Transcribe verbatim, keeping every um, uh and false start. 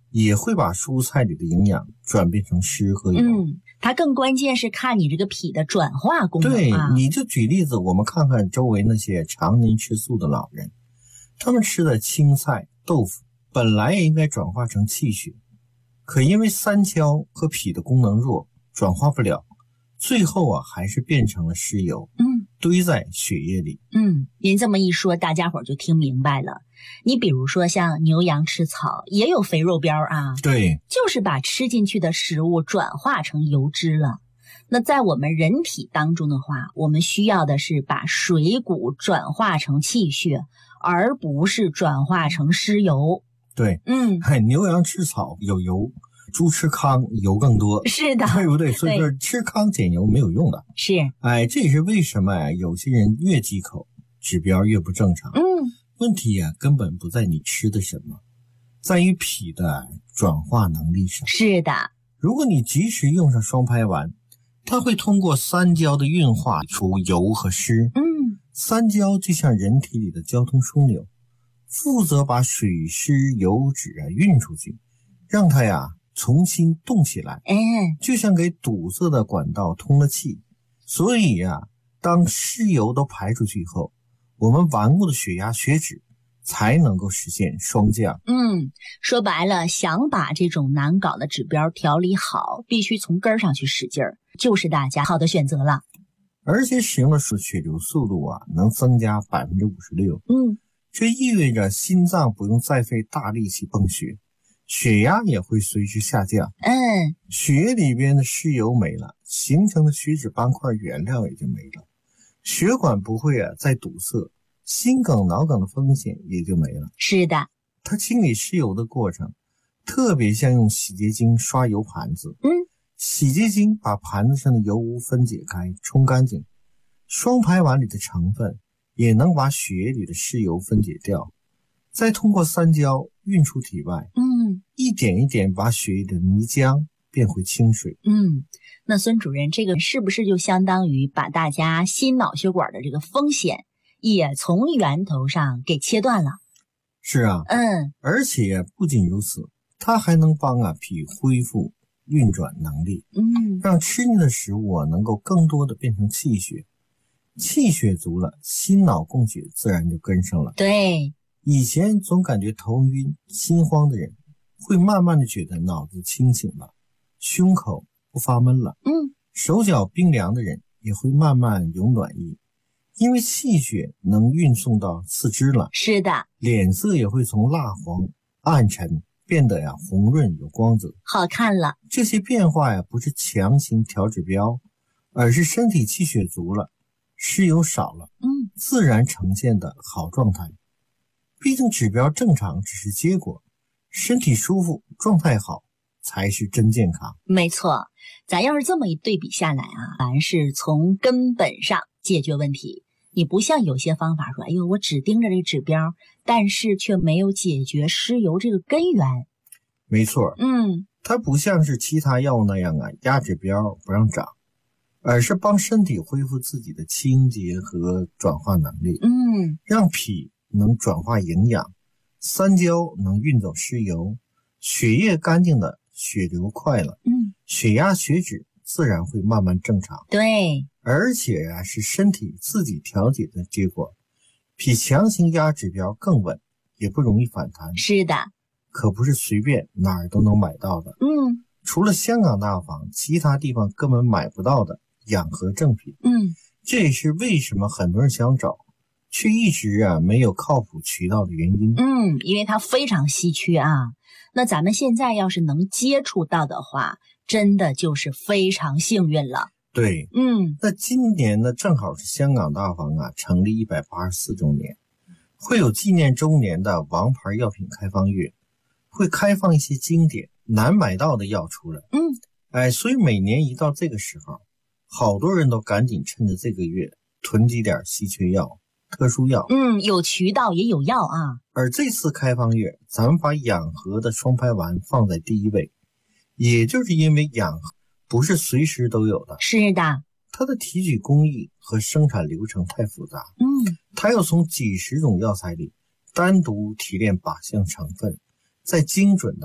也会把蔬菜里的营养转变成湿和油。 嗯，它更关键是看你这个脾的转化功能啊。 对，你就举例子，我们看看周围那些常年吃素的老人，他们吃的青菜、豆腐本来也应该转化成气血，可因为三焦和脾的功能弱，转化不了，最后啊还是变成了湿油， 嗯， 堆在血液里。 嗯，您这么一说，大家伙就听明白了。你比如说像牛羊吃草也有肥肉膘啊， 对， 就是把吃进去的食物转化成油脂了。那在我们人体当中的话，我们需要的是把水谷转化成气血，而不是转化成湿油。 对， 嗯， 哎，牛羊吃草有油，猪吃糠油更多， 是的， 对不对？所以说吃糠减油没有用的。 是， 哎，这也是为什么呀？有些人越忌口，指标越不正常。 嗯， 问题呀、啊，根本不在你吃的什么，在于脾的转化能力上。 是的， 如果你及时用上双排丸，它会通过三焦的运化出油和湿。 嗯， 三焦就像人体里的交通枢纽，负责把水湿油脂啊运出去，让它呀重新动起来。 嗯， 就像给堵塞的管道通了气。所以呀、啊，当湿油都排出去以后，我们顽固的血压、血脂才能够实现双降。 嗯，说白了，想把这种难搞的指标调理好，必须从根儿上去使劲儿，就是大家好的选择了。 而且使用的血流速度啊，能增加 百分之五十六。 嗯， 这意味着心脏不用再费大力气泵血，血压也会随之下降。 嗯， 血液里边的湿油没了，形成的血脂斑块原料也就没了，血管不会啊再堵塞，心梗、脑梗的风险也就没了。 是的， 它清理湿油的过程，特别像用洗洁精刷油盘子。 嗯， 洗洁精把盘子上的油污分解开，冲干净。双排丸里的成分也能把血液里的湿油分解掉，再通过三焦运出体外。 嗯， 一点一点把血液的泥浆变回清水。 嗯，那孙主任，这个是不是就相当于把大家心脑血管的这个风险也从源头上给切断了？ 是啊， 嗯， 而且不仅如此，它还能帮啊脾恢复运转能力， 嗯， 让吃进的食物啊能够更多的变成气血。气血足了，心脑供血自然就跟上了。 对， 以前总感觉头晕心慌的人，会慢慢的觉得脑子清醒了，胸口不发闷了。 嗯， 手脚冰凉的人也会慢慢有暖意，因为气血能运送到四肢了。 是的， 脸色也会从蜡黄暗沉变得呀红润有光泽， 好看了。 这些变化呀不是强行调指标，而是身体气血足了，湿油少了， 嗯， 自然呈现的好状态。毕竟指标正常只是结果，身体舒服状态好才是真健康。 没错，咱要是这么一对比下来啊，咱是从根本上解决问题。你不像有些方法说，哎呦，我只盯着这指标，但是却没有解决湿油这个根源。 没错， 嗯， 它不像是其他药物那样啊压指标不让长，而是帮身体恢复自己的清洁和转化能力。 嗯， 让脾能转化营养，三焦能运走湿油，血液干净的血流快了， 嗯， 血压血脂自然会慢慢正常。 对， 而且啊是身体自己调节的结果，比强行压指标更稳，也不容易反弹。 是的， 可不是随便哪儿都能买到的。 嗯， 除了香港大房，其他地方根本买不到的养和正品。 嗯， 这也是为什么很多人想找，却一直啊没有靠谱渠道的原因。 嗯，因为它非常稀缺啊。那咱们现在要是能接触到的话，真的就是非常幸运了。 对， 嗯， 那今年呢，正好是香港大房啊成立一百八十四周年，会有纪念周年的王牌药品开放月，会开放一些经典难买到的药出来。 嗯， 哎，所以每年一到这个时候，好多人都赶紧趁着这个月囤积点稀缺药、特殊药。 嗯，有渠道也有药啊。 而这次开放月，咱们把养和的双排丸放在第一位，也就是因为养和不是随时都有的。 是的， 它的提取工艺和生产流程太复杂。 嗯， 它要从几十种药材里单独提炼靶向成分，再精准的